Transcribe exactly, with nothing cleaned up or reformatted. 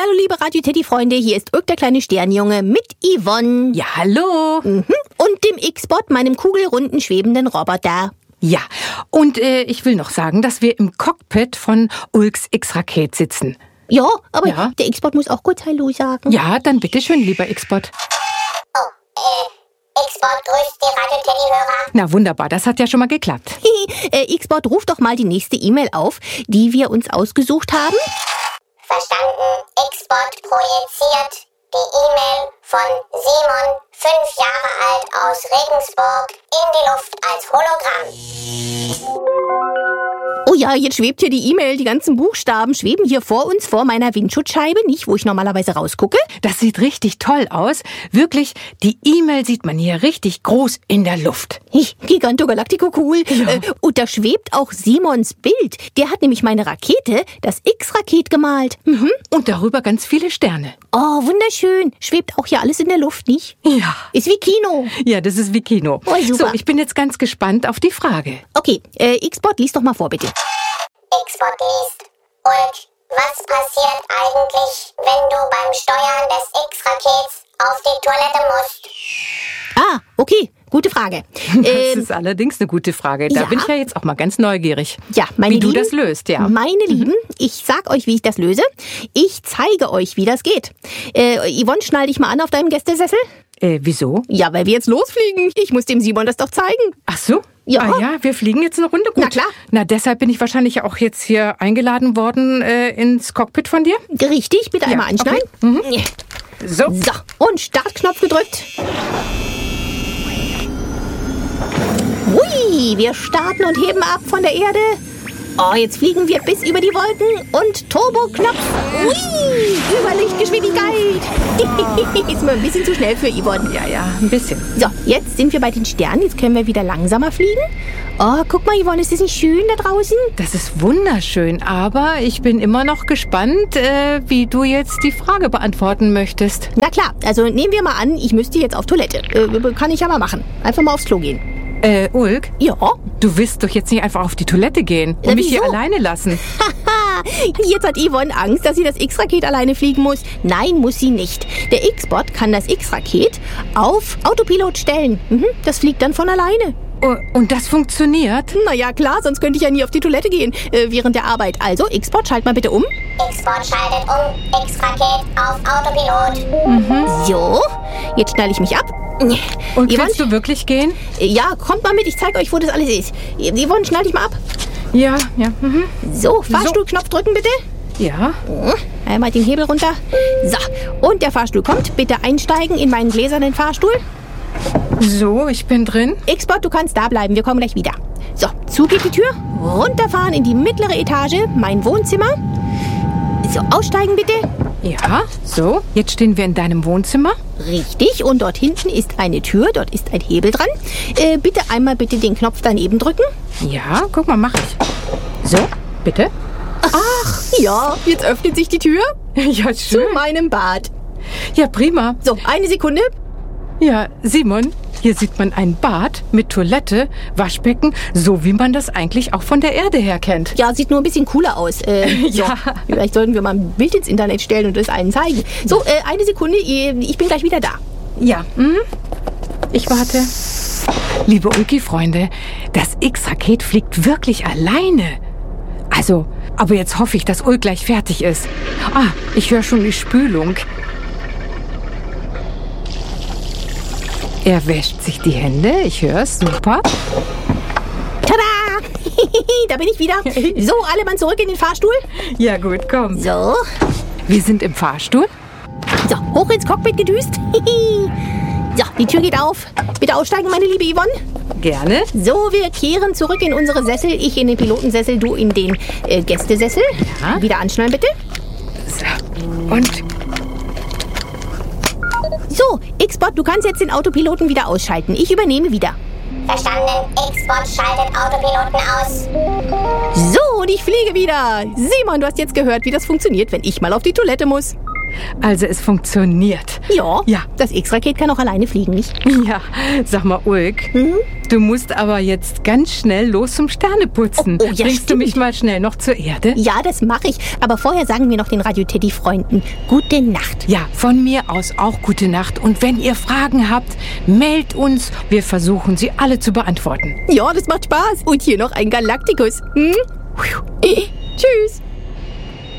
Hallihallo, liebe Radio-Teddy-Freunde, hier ist Ulk, der kleine Sternjunge, mit Yvonne. Ja, hallo. Mhm. Und dem X-Bot, meinem kugelrunden, schwebenden Roboter. Ja, und äh, ich will noch sagen, dass wir im Cockpit von Ulks X-Raket sitzen. Ja, aber Ja. der X-Bot muss auch kurz Hallo sagen. Ja, dann bitteschön, lieber X-Bot. Oh, äh, X-Bot grüßt die Radio-Teddy-Hörer. Na wunderbar, das hat ja schon mal geklappt. äh, X-Bot, ruf doch mal die nächste E-Mail auf, die wir uns ausgesucht haben. Verstanden, X-Bot projiziert die E-Mail von Simon, fünf Jahre alt, aus Regensburg, in die Luft als Hologramm. Oh ja, jetzt schwebt hier die E-Mail, die ganzen Buchstaben schweben hier vor uns, vor meiner Windschutzscheibe, nicht, wo ich normalerweise rausgucke. Das sieht richtig toll aus. Wirklich, die E-Mail sieht man hier richtig groß in der Luft. Hi, Giganto Galactico cool. Ja. Äh, und da schwebt auch Simons Bild. Der hat nämlich meine Rakete, das X-Raket, gemalt. Mhm. Und darüber ganz viele Sterne. Oh, wunderschön. Schwebt auch hier alles in der Luft, nicht? Ja. Ist wie Kino. Ja, das ist wie Kino. Oh, super. So, ich bin jetzt ganz gespannt auf die Frage. Okay, äh, X-Bot, lies doch mal vor, bitte. X-Bot liest. Ulk, was passiert eigentlich, wenn du beim Steuern des X-Rakets auf die Toilette musst? Ah, okay, gute Frage. Das Ähm, ist allerdings eine gute Frage. Da ja. bin ich ja jetzt auch mal ganz neugierig. Ja, meine wie du Lieben, das löst, ja. Meine Lieben, ich sag euch, wie ich das löse. Ich zeige euch, wie das geht. Äh, Yvonne, schnall dich mal an auf deinem Gästesessel. Äh, wieso? Ja, weil wir jetzt losfliegen. Ich muss dem Simon das doch zeigen. Ach so? Ja. Ah ja, wir fliegen jetzt eine Runde. Gut. Na klar. Na, deshalb bin ich wahrscheinlich auch jetzt hier eingeladen worden äh, ins Cockpit von dir. Richtig, bitte einmal anschneiden. Okay. So. So, und Startknopf gedrückt. Hui, wir starten und heben ab von der Erde. Oh, jetzt fliegen wir bis über die Wolken und Turbo-Knopf. Hui, Überlichtgeschwindigkeit. Ist mir ein bisschen zu schnell für Yvonne. Ja, ja, ein bisschen. So, jetzt sind wir bei den Sternen. Jetzt können wir wieder langsamer fliegen. Oh, guck mal, Yvonne, ist das nicht schön da draußen? Das ist wunderschön, aber ich bin immer noch gespannt, äh, wie du jetzt die Frage beantworten möchtest. Na klar, also nehmen wir mal an, ich müsste jetzt auf Toilette. Äh, kann ich aber machen. Einfach mal aufs Klo gehen. Äh, Ulk, Ja. du willst doch jetzt nicht einfach auf die Toilette gehen und Ja, mich hier wieso? alleine lassen. Haha, jetzt hat Yvonne Angst, dass sie das X-Raket alleine fliegen muss. Nein, muss sie nicht. Der X-Bot kann das X-Raket auf Autopilot stellen. Mhm, das fliegt dann von alleine. Oh, und das funktioniert? Naja, klar, sonst könnte ich ja nie auf die Toilette gehen äh, während der Arbeit. Also, X-Bot, schalt mal bitte um. X-Bot schaltet um, X-Raket auf Autopilot. So, jetzt schnalle ich mich ab. Und Yvonne, kannst du wirklich gehen? ja, kommt mal mit, ich zeige euch, wo das alles ist. Yvonne, schnall dich mal ab. Ja, ja. Mhm. So, Fahrstuhlknopf drücken bitte. Ja. Oh, einmal den Hebel runter. So, und der Fahrstuhl kommt. Bitte einsteigen in meinen gläsernen Fahrstuhl. So, ich bin drin. X-Bot, du kannst da bleiben, wir kommen gleich wieder. So, zu geht die Tür. Runterfahren in die mittlere Etage, mein Wohnzimmer. So, aussteigen bitte. Ja, so. Jetzt stehen wir in deinem Wohnzimmer. Richtig, und dort hinten ist eine Tür, dort ist ein Hebel dran. Äh, bitte einmal bitte den Knopf daneben drücken. Ja, guck mal, mach ich. So, bitte. Ach, ja, jetzt öffnet sich die Tür Ja, zu schön. meinem Bad. Ja, prima. So, eine Sekunde. Ja, Simon, hier sieht man ein Bad mit Toilette, Waschbecken, so wie man das eigentlich auch von der Erde her kennt. Ja, sieht nur ein bisschen cooler aus. Äh, Ja. So, vielleicht sollten wir mal ein Bild ins Internet stellen und das allen zeigen. So, äh, eine Sekunde, ich bin gleich wieder da. Ja, hm? Ich warte. Liebe Ulki-Freunde, das X-Raket fliegt wirklich alleine. Also, aber jetzt hoffe ich, dass Ulk gleich fertig ist. Ah, ich höre schon die Spülung. Er wäscht sich die Hände, ich höre es, super. Tada! Da bin ich wieder. So, alle Mann zurück in den Fahrstuhl. Ja gut, komm. So, Wir sind im Fahrstuhl. so, hoch ins Cockpit gedüst. So, die Tür geht auf. Bitte aussteigen, meine liebe Yvonne. Gerne. So, wir kehren zurück in unsere Sessel. Ich in den Pilotensessel, du in den äh, Gästesessel. Ja. Wieder anschnallen, bitte. So, und So, X-Bot, du kannst jetzt den Autopiloten wieder ausschalten. Ich übernehme wieder. Verstanden, X-Bot schaltet Autopiloten aus. So, und ich fliege wieder. Simon, du hast jetzt gehört, wie das funktioniert, wenn ich mal auf die Toilette muss. Also es funktioniert. Ja, Ja. das X-Raket kann auch alleine fliegen, nicht? Ja, sag mal, Ulk, Mhm. du musst aber jetzt ganz schnell los zum Sterneputzen. Oh, oh, ja, Bringst du mich stimmt. mal schnell noch zur Erde? Ja, das mache ich. Aber vorher sagen wir noch den Radio-Teddy-Freunden gute Nacht. Ja, von mir aus auch gute Nacht. Und wenn ihr Fragen habt, meldet uns. Wir versuchen, sie alle zu beantworten. Ja, das macht Spaß. Und hier noch ein Galaktikus. Hm? Tschüss.